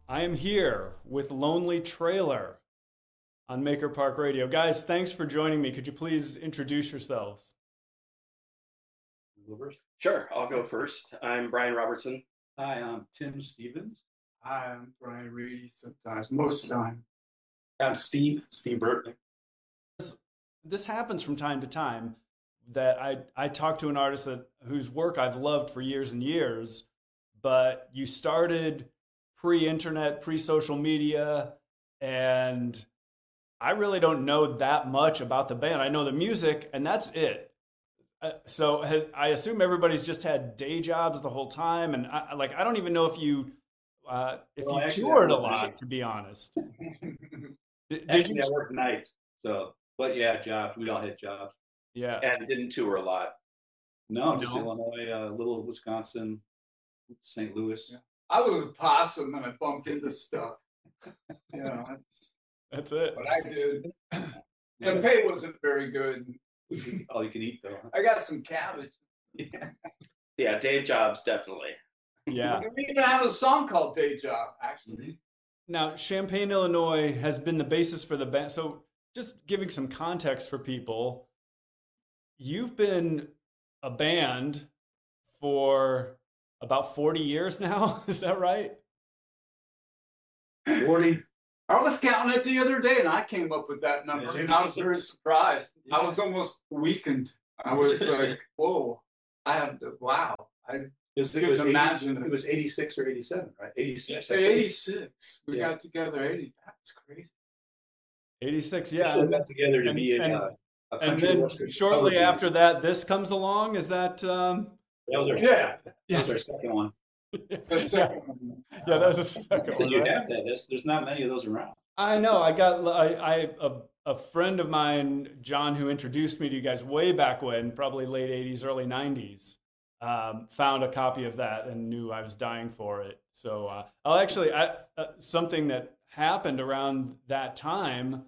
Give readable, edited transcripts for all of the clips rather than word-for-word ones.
I am here with Lonely Trailer on Maker Park Radio. Guys, thanks for joining me. Could you please introduce yourselves? Sure, I'll go first. I'm Brian Robertson. Hi, I'm Tim Stevens. Hi, I'm Brian Reedy sometimes, most of the time. I'm Steve Burton. This happens from time to time that I talk to an artist whose work I've loved for years and years, but you started pre-internet, pre-social media, and I really don't know that much about the band. I know the music, and that's it. I assume everybody's just had day jobs the whole time, and I don't even know if you toured a lot, to be honest. Did you? I work nights, but yeah, jobs. We all had jobs. Yeah, and didn't tour a lot. No, just Illinois, little Wisconsin, St. Louis. Yeah. I was a possum and I bumped into stuff. That's it. What I did. And pay wasn't very good. All you can eat, though. I got some cabbage. Yeah, day jobs, definitely. Yeah. We even have a song called Day Job, actually. Now, Champaign, Illinois has been the basis for the band. So just giving some context for people, you've been a band for about 40 years now. Is that right? 40. I was counting it the other day and I came up with that number and I was very surprised. I was almost weakened. I was like, whoa, wow. I couldn't imagine. It was 86 or 87, right? 86. 86. We got together 80. That's crazy. 86, yeah. We got together to be a country. And then shortly after that, this comes along. Is that? That was our second one. The second one. Yeah, that was the second one. You Right? have that. There's not many of those around. I know. A friend of mine, John, who introduced me to you guys way back when, probably late 80s, early 90s, found a copy of that and knew I was dying for it. So something that happened around that time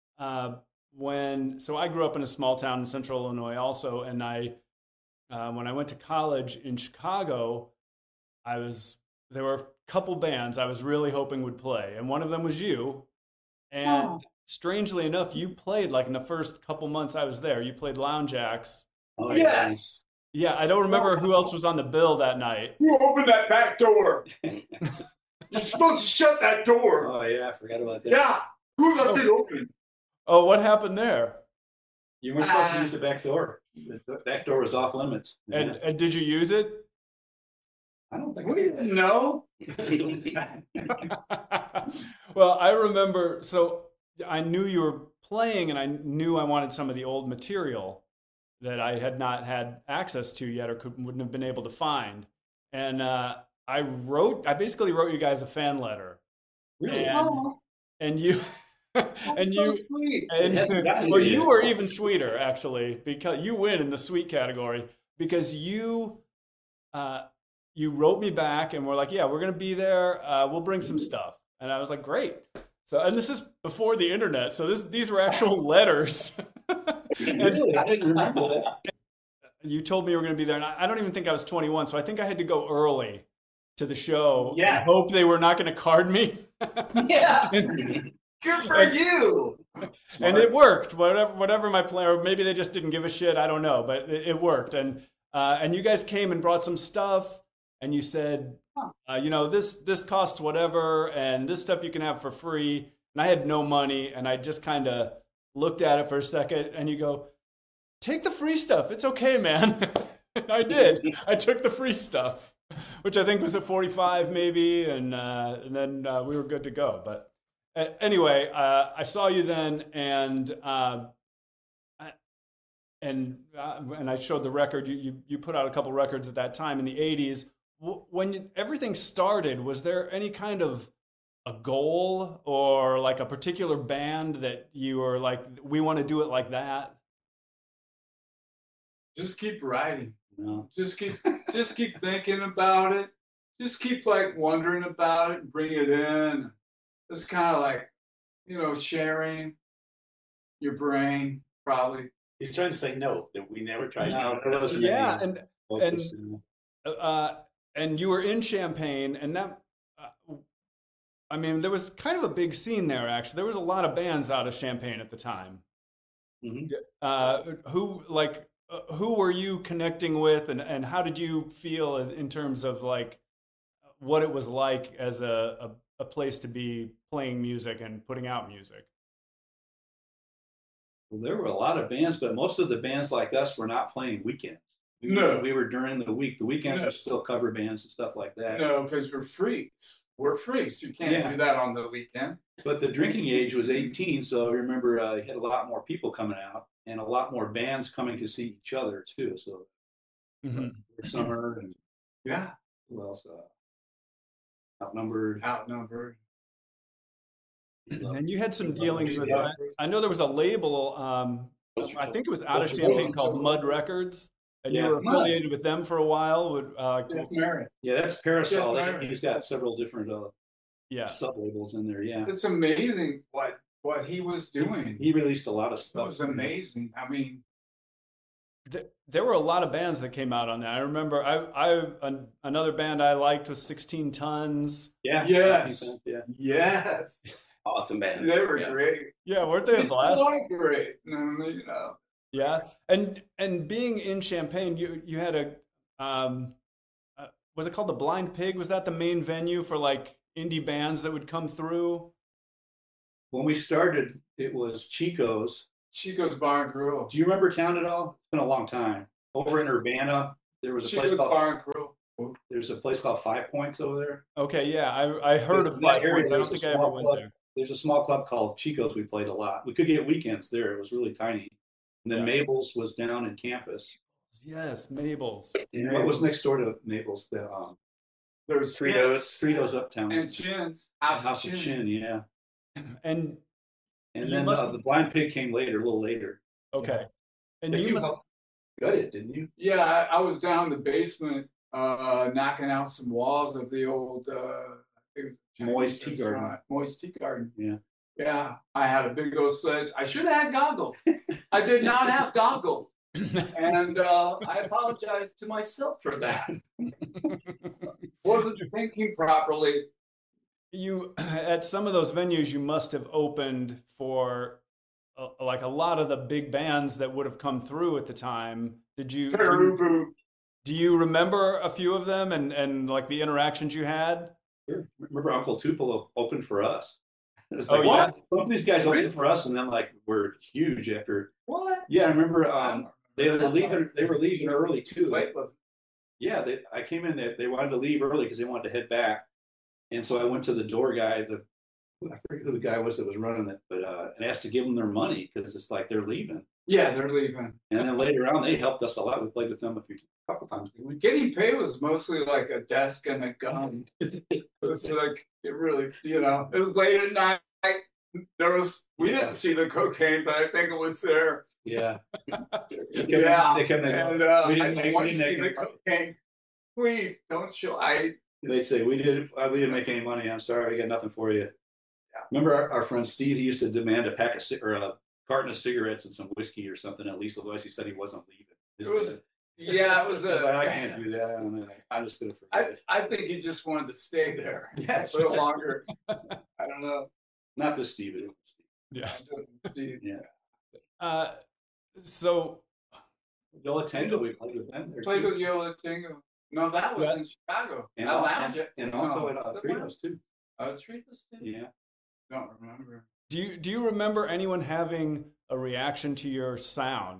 so I grew up in a small town in central Illinois also, and when I went to college in Chicago, there were a couple bands I was really hoping would play, and one of them was you. And strangely enough, you played like in the first couple months I was there. You played Lounge Acts. Oh, yes. Yeah, I don't remember who else was on the bill that night. Who opened that back door? You're supposed to shut that door. Oh, yeah, I forgot about that. Yeah. Who left it open? Oh, what happened there? You weren't supposed to use the back door. The back door was off limits. And did you use it? I don't think We didn't know. Well, I remember, so I knew you were playing and I knew I wanted some of the old material that I had not had access to yet or wouldn't have been able to find. And I basically wrote you guys a fan letter. Really? And you... And you, sweet. Well, you were even sweeter actually, because you win in the sweet category because you wrote me back and were like, yeah, we're gonna be there. We'll bring some stuff, and I was like, great. So, and this is before the internet, so these were actual letters. Really, I didn't remember that. You told me you were gonna be there, and I don't even think I was 21, so I think I had to go early to the show. Yeah. And hope they were not gonna card me. Yeah. Good for you. And it worked. Whatever my plan, or maybe they just didn't give a shit. I don't know, but it worked. And you guys came and brought some stuff, and you said, this costs whatever, and this stuff you can have for free. And I had no money, and I just kind of looked at it for a second, and you go, take the free stuff. It's okay, man. And I did. I took the free stuff, which I think was at 45 maybe, and then we were good to go. But anyway, I saw you then, and I showed the record. You put out a couple records at that time in the 80s. When everything started, was there any kind of a goal or like a particular band that you were like, we want to do it like that? Just keep writing. No. Just keep thinking about it. Just keep like wondering about it and bring it in. It's kind of like, sharing your brain, probably. He's trying to say no, that we never tried. No, there wasn't Yeah, any focus. and you were in Champaign, and that I mean, there was kind of a big scene there, actually. There was a lot of bands out of Champaign at the time. Mhm. Who were you connecting with, and how did you feel in terms of like what it was like as a place to be playing music and putting out music? Well, there were a lot of bands, but most of the bands like us were not playing weekends. No. We were during the week. The weekends No. were still cover bands and stuff like that. No, because we're freaks. We're freaks. You can't Yeah. do that on the weekend. But the drinking age was 18, so I remember you had a lot more people coming out and a lot more bands coming to see each other too. So Mm-hmm. Summer and Yeah. who else? Outnumbered. Outnumbered. And you had some dealings with that. I know there was a label, I think it was out of Champaign called Mud Records, and you Yeah. were affiliated with them for a while. Jeff Merritt. Yeah, that's Parasol. Jeff Merritt. He's got several different Yeah. sub labels in there. Yeah, It's amazing what he was doing. he released a lot of It stuff. was amazing. I mean, There were a lot of bands that came out on that. I remember another band I liked was 16 Tons. Yeah. Yes. Yeah. yes, Awesome band. they were Yeah. great. Yeah, weren't they a They blast? were great. You know. Yeah, and being in Champaign, you had was it called the Blind Pig? Was that the main venue for like indie bands that would come through? When we started, it was Chico's. Chico's Bar and Grill. Do you remember town at all? It's been a long time. Over in Urbana, there was a place Chico's called Bar and Grill. there's a place called Five Points over there. Okay, yeah, I heard of In Five that area, Points. I don't there's a think I ever small went club. there. There's a small club called Chico's. We played a lot. We could get weekends there. It was really tiny. And then Yeah. Mabel's was down in campus. Yes, Mabel's. And what was next door to Mabel's? The There's Fritos. Fritos Uptown. and Chins. House of Chin, yeah. And And You then must have- the Blind Pig came later, a little later. okay, and Yeah, you must. helped gut it, didn't you? Yeah, I was down in the basement knocking out some walls of the old I think it was a Moist Chinese Tea Garden. restaurant. Moist Tea Garden. Yeah. Yeah, I had a big old sledge. I should have had goggles. I did not have goggles. And I apologize to myself for that. Wasn't thinking properly. You at some of those venues, you must have opened for like a lot of the big bands that would have come through at the time. Do you remember a few of them and like the interactions you had? Sure. Remember Uncle Tupelo opened for us. It was Oh, like, yeah? some of these guys opened for us, and then like we're huge after. What? Yeah, I remember they were leaving. They were leaving early too. Wait, was Yeah, I came in. They wanted to leave early because they wanted to head back, and so I went to the door guy. I forget who the guy was that was running it, but and asked to give them their money because it's like they're leaving. yeah, they're leaving. And then later on, they helped us a lot. We played with them a couple times. Didn't we? Getting paid was mostly like a desk and a gun. It was like it really, it was late at night. We didn't see the cocaine, but I think it was there. Yeah. Yeah, They come in. and We I didn't didn't make- want we to didn't see the make- cocaine. Please don't show. They'd say we didn't make any money. I'm sorry, we got nothing for you. Remember our friend Steve? He used to demand a carton of cigarettes and some whiskey or something. At least otherwise, he said he wasn't leaving. It was Yeah, it was I was like, I a. can't do that. I'm just gonna forget it. I think he just wanted to stay there Yeah, a little longer. I don't know. Not this Steve. It was Steve. Yeah. Yeah. So Yola Tango, we played with them. Played with Yola Tango. No, that was Yeah. in Chicago. and, At al- Lounge. and also No. at Fritos too. Treatless too? Yeah. Don't remember. do you remember anyone having a reaction to your sound?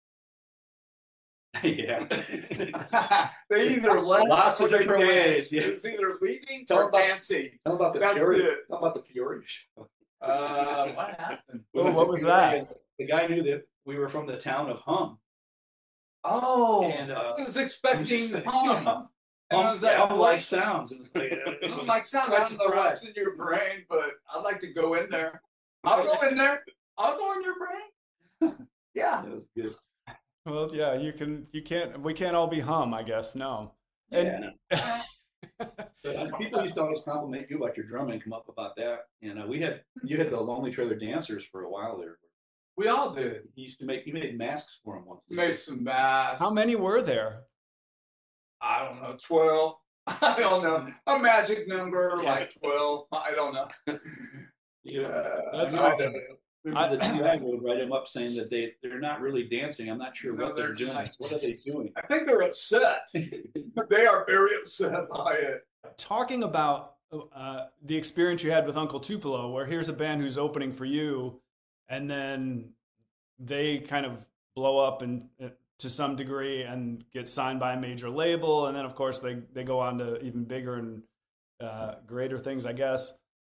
Yeah. They either left Lots of or they different ways, danced. yeah. It was either leaving Tell or about- dancing. Tell about the That's Peoria. it. Tell about the Peoria show. What happened? We Oh, went what to was Peoria, that? The guy knew that we were from the town of Hum. Oh, And, I was He was expecting just like, hum. And I was like, Hum what? like sounds. And it's like, I'm like, sound like what's in your brain, but I'd like to go in there. I'll go in there. I'll go in your brain. Yeah. It was good. Well, yeah, we can't all be hum, I guess. No. And But, people used to always compliment you about your drumming, come up about that. And you had the Lonely Trailer Dancers for a while there. We all did. You made masks for them once. Made some masks. how many were there? I don't know, 12. I don't know. A magic number Yeah. like 12. I don't know. That's I awesome. don't know. Remember the GI would write them up saying that they're not really dancing. I'm not sure No, what they're they're doing. not. What are they doing? I think they're upset. They are very upset by it. Talking about the experience you had with Uncle Tupelo, where here's a band who's opening for you, and then they kind of blow up and to some degree and get signed by a major label, and then of course they go on to even bigger and greater things, I guess.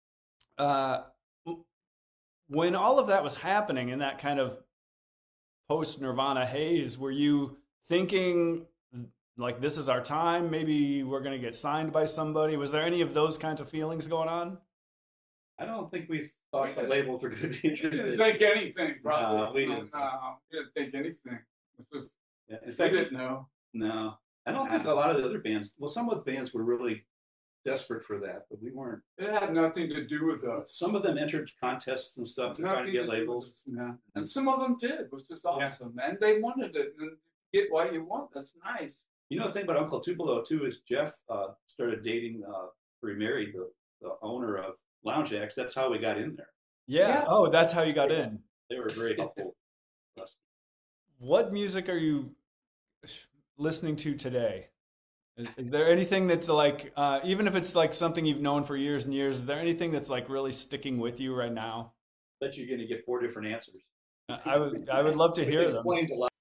When all of that was happening in that kind of post Nirvana haze, were you thinking like this is our time? Maybe we're going to get signed by somebody. Was there any of those kinds of feelings going on? I don't think we thought the labels were going to be We didn't interested. think anything, probably. No, we didn't. No, we didn't think anything. It was just, Yeah, in we fact, didn't know. no, I don't think a lot of the other bands. Well, some of the bands were really desperate for that, but we weren't. It had nothing to do with us. Some of them entered contests and stuff to try to Nothing get do with labels. us, yeah. And some of them did, which is awesome. And they wanted it. And get what you want. That's nice. You know, the thing about Uncle Tupelo too is Jeff started dating, remarried the owner of Lounge Acts. That's how we got in there. Yeah. Yeah. Oh, that's how you got in. They were very helpful for us. What music are you listening to today? Is there anything that's like, even if it's like something you've known for years and years, is there anything that's like really sticking with you right now? Bet you're going to get 4 different answers. I would love to hear It them. explains a lot.